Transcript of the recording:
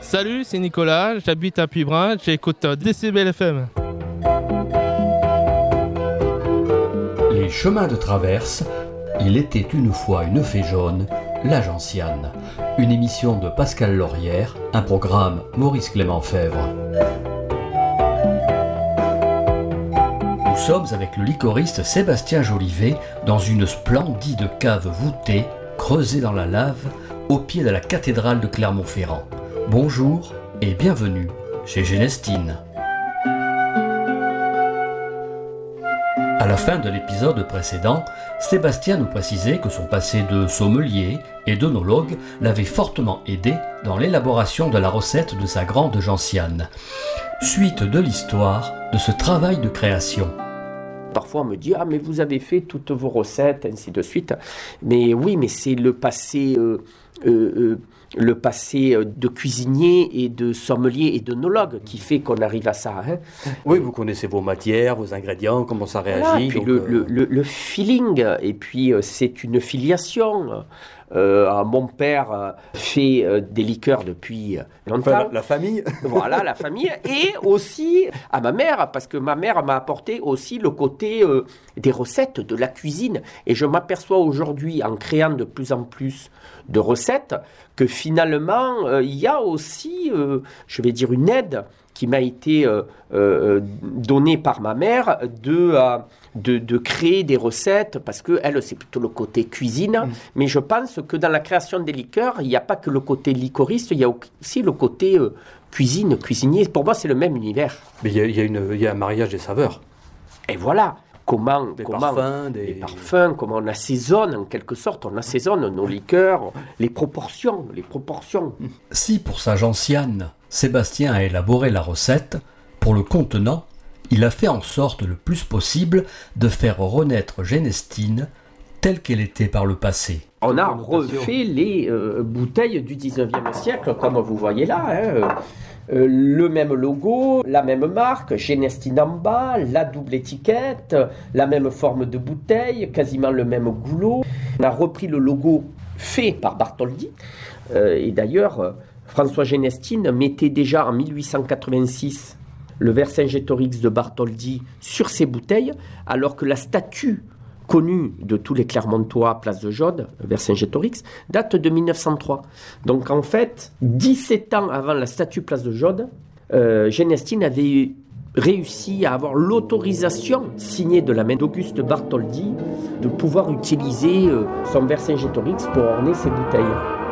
Salut, c'est Nicolas, j'habite à Puybrun, j'écoute Décibel FM. Les chemins de traverse, il était une fois une fée jaune, la gentiane. Une émission de Pascal Laurière, un programme Maurice Clément Fèvre. Nous sommes avec le liquoriste Sébastien Jolivet dans une splendide cave voûtée, creusée dans la lave, au pied de la cathédrale de Clermont-Ferrand. Bonjour et bienvenue chez Genestine. À la fin de l'épisode précédent, Sébastien nous précisait que son passé de sommelier et d'œnologue l'avait fortement aidé dans l'élaboration de la recette de sa grande gentiane. Suite de l'histoire de ce travail de création. Parfois on me dit « Ah mais vous avez fait toutes vos recettes, ainsi de suite. » Mais oui, mais c'est le passé de cuisinier et de sommelier et d'œnologue qui fait qu'on arrive à ça. Hein. Oui, vous connaissez vos matières, vos ingrédients, comment ça réagit. Voilà, puis le feeling, et puis c'est une filiation. Mon père fait des liqueurs depuis longtemps. Enfin, la famille. Voilà, la famille. Et aussi à ma mère, parce que ma mère m'a apporté aussi le côté des recettes, de la cuisine. Et je m'aperçois aujourd'hui, en créant de plus en plus de recettes, que finalement, il y a aussi, je vais dire, une aide qui m'a été donnée par ma mère de créer des recettes, parce que elle, c'est plutôt le côté cuisine. Mais je pense que dans la création des liqueurs, il n'y a pas que le côté liquoriste, il y a aussi le côté cuisine, cuisinier. Pour moi, c'est le même univers. Mais il y a un mariage des saveurs. Et voilà. Comment les parfums, comment on assaisonne en quelque sorte, on assaisonne nos liqueurs, les proportions. Si pour sa gentiane, Sébastien a élaboré la recette, pour le contenant, il a fait en sorte le plus possible de faire renaître Genestine telle qu'elle était par le passé. On a refait les bouteilles du 19e siècle, comme vous voyez là, hein. Le même logo, la même marque, Genestine en bas, la double étiquette, la même forme de bouteille, quasiment le même goulot. On a repris le logo fait par Bartholdi. Et d'ailleurs, François Genestine mettait déjà en 1886 le Vercingétorix de Bartholdi sur ses bouteilles, alors que la statue connu de tous les Clermontois, Place de Jaude, Vercingétorix, date de 1903. Donc en fait, 17 ans avant la statue Place de Jaude, Genestine avait réussi à avoir l'autorisation signée de la main d'Auguste Bartholdi de pouvoir utiliser son Vercingétorix pour orner ses bouteilles.